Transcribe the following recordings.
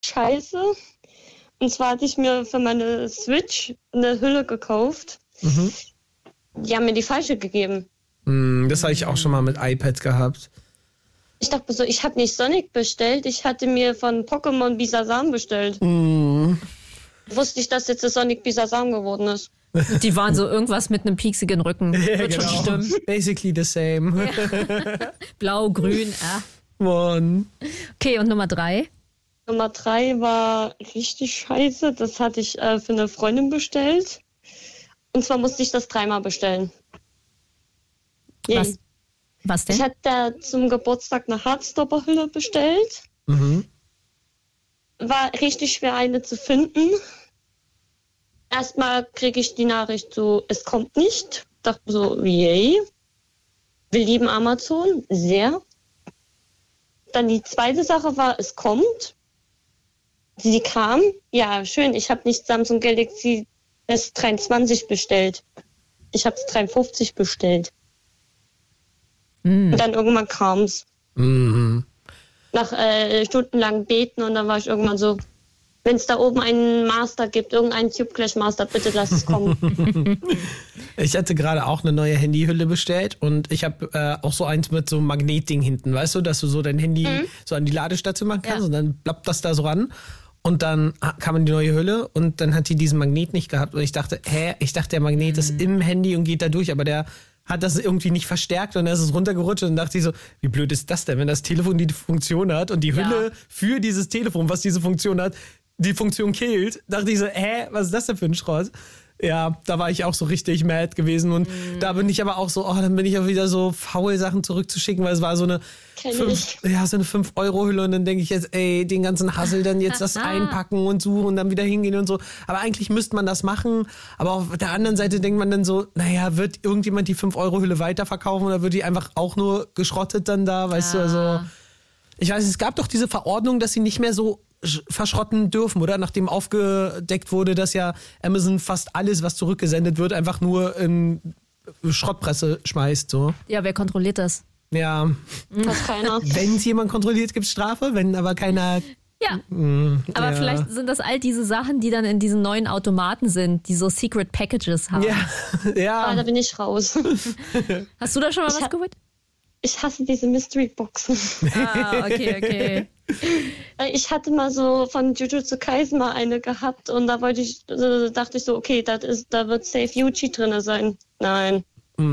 scheiße. Und zwar hatte ich mir für meine Switch eine Hülle gekauft. Mhm. Die haben mir die falsche gegeben. Das habe ich auch schon mal mit iPad gehabt. Ich dachte so, ich habe nicht Sonic bestellt, ich hatte mir von Pokémon Bisasam bestellt. Wusste ich, dass jetzt das Sonic Bisasam geworden ist. Die waren so irgendwas mit einem pieksigen Rücken. Ja, Wird schon stimmen. Basically the same. Blau, grün, Mann. Okay, und Nummer 3? Nummer 3 war richtig scheiße. Das hatte ich für eine Freundin bestellt. Und zwar musste ich das 3-mal bestellen. Was denn? Ich hatte zum Geburtstag eine Hardstopper-Hülle bestellt. War richtig schwer, eine zu finden. Erstmal kriege ich die Nachricht so, es kommt nicht. Dachte so, yay. Wir lieben Amazon, sehr. Dann die zweite Sache war, es kommt. Sie kam, ja schön, ich habe nicht Samsung Galaxy S23 bestellt. Ich habe es 53 bestellt. Und dann irgendwann kam es. Nach stundenlang Beten und dann war ich irgendwann so, wenn es da oben einen Master gibt, irgendeinen Tube Clash Master, bitte lass es kommen. Ich hatte gerade auch eine neue Handyhülle bestellt und ich habe auch so eins mit so einem Magnetding hinten, weißt du, dass du so dein Handy so an die Ladestation machen kannst und dann ploppt das da so ran. Und dann kam in die neue Hülle und dann hat die diesen Magnet nicht gehabt. Und ich dachte, der Magnet ist im Handy und geht da durch, aber der hat das irgendwie nicht verstärkt und dann ist es runtergerutscht und dann dachte ich so, wie blöd ist das denn, wenn das Telefon die Funktion hat und die Hülle für dieses Telefon, was diese Funktion hat, die Funktion killt, dachte ich so, was ist das denn für ein Schrott? Ja, da war ich auch so richtig mad gewesen und da bin ich aber auch so, dann bin ich auch wieder so faul, Sachen zurückzuschicken, weil es war so eine 5-Euro-Hülle und dann denke ich jetzt, den ganzen Hassel dann jetzt das einpacken und suchen und dann wieder hingehen und so. Aber eigentlich müsste man das machen, aber auf der anderen Seite denkt man dann so, wird irgendjemand die 5-Euro-Hülle weiterverkaufen oder wird die einfach auch nur geschrottet dann da, weißt du, also ich weiß, es gab doch diese Verordnung, dass sie nicht mehr so verschrotten dürfen, oder? Nachdem aufgedeckt wurde, dass ja Amazon fast alles, was zurückgesendet wird, einfach nur in Schrottpresse schmeißt, so. Ja, wer kontrolliert das? Ja. Das keiner. Wenn es jemand kontrolliert, gibt es Strafe, wenn aber keiner... Ja, aber vielleicht sind das all diese Sachen, die dann in diesen neuen Automaten sind, die so Secret Packages haben. Ja. Da bin ich raus. Hast du da schon mal was geholt? Ich hasse diese Mystery-Boxen. Okay. Ich hatte mal so von Jujutsu Kaisen mal eine gehabt und da dachte ich so, okay, da wird safe Yuji drin sein. Nein.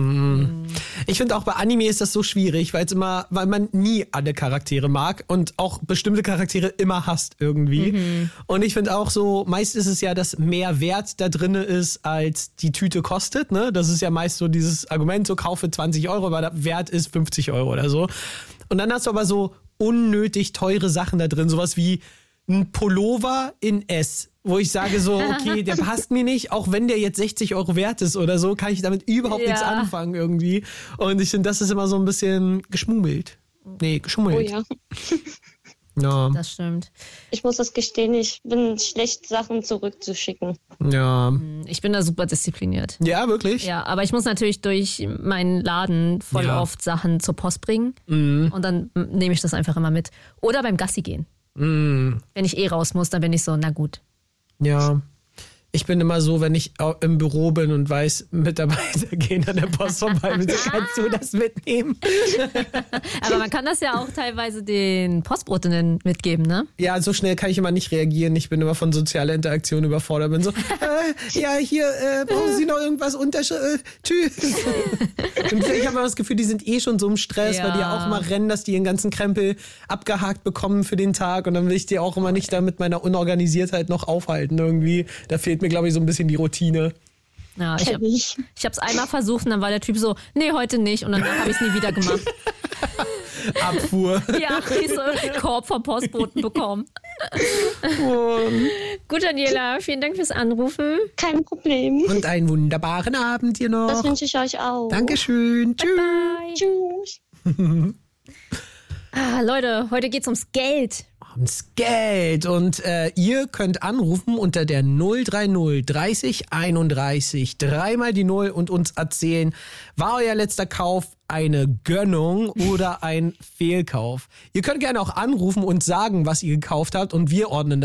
Ich finde auch bei Anime ist das so schwierig, weil man nie alle Charaktere mag und auch bestimmte Charaktere immer hasst irgendwie. Und ich finde auch so, meist ist es ja, dass mehr Wert da drin ist, als die Tüte kostet, ne? Das ist ja meist so dieses Argument, so kaufe 20 Euro, aber der Wert ist 50 Euro oder so. Und dann hast du aber so unnötig teure Sachen da drin, sowas wie ein Pullover in S, wo ich sage so, okay, der passt mir nicht, auch wenn der jetzt 60 Euro wert ist oder so, kann ich damit überhaupt nichts anfangen irgendwie. Und ich finde, das ist immer so ein bisschen geschummelt. Oh ja. Ja. Das stimmt. Ich muss das gestehen, ich bin schlecht, Sachen zurückzuschicken. Ja. Ich bin da super diszipliniert. Ja, wirklich? Ja, aber ich muss natürlich durch meinen Laden voll oft Sachen zur Post bringen und dann nehme ich das einfach immer mit. Oder beim Gassi gehen. Wenn ich raus muss, dann bin ich so, na gut. Ja. Ich bin immer so, wenn ich im Büro bin und weiß, Mitarbeiter gehen an der Post vorbei, kannst du das mitnehmen? Aber man kann das ja auch teilweise den Postbotinnen mitgeben, ne? Ja, so schnell kann ich immer nicht reagieren. Ich bin immer von sozialer Interaktion überfordert. Bin so, brauchen Sie noch irgendwas? Tschüss. Und ich habe immer das Gefühl, die sind schon so im Stress, weil die ja auch immer rennen, dass die ihren ganzen Krempel abgehakt bekommen für den Tag. Und dann will ich die auch immer nicht da mit meiner Unorganisiertheit noch aufhalten irgendwie. Da fehlt mir, glaube ich, so ein bisschen die Routine. Ja, ich habe es einmal versucht und dann war der Typ so, nee, heute nicht. Und dann habe ich es nie wieder gemacht. Abfuhr. Ja, ich so einen Korb vom Postboten bekommen. Gut, Daniela, vielen Dank fürs Anrufen. Kein Problem. Und einen wunderbaren Abend dir noch. Das wünsche ich euch auch. Dankeschön. Tschüss. Leute, heute geht's ums Geld. Ums Geld. Und ihr könnt anrufen unter der 030 30 31 3 die 0 und uns erzählen, war euer letzter Kauf eine Gönnung oder ein Fehlkauf? Ihr könnt gerne auch anrufen und sagen, was ihr gekauft habt und wir ordnen das